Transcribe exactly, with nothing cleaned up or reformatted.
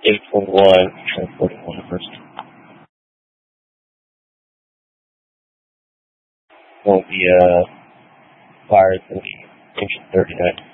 eight forty-one, train forty-one first. Won't be, uh, fire, it's going to be engine thirty-nine.